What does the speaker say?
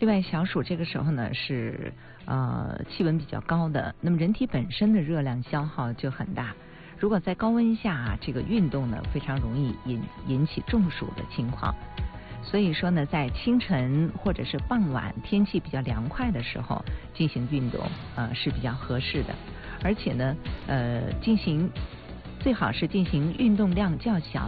另外，小暑这个时候呢是气温比较高的，那么人体本身的热量消耗就很大。如果在高温下这个运动呢，非常容易引起中暑的情况。所以说呢，在清晨或者是傍晚天气比较凉快的时候进行运动是比较合适的，而且呢最好是进行运动量较小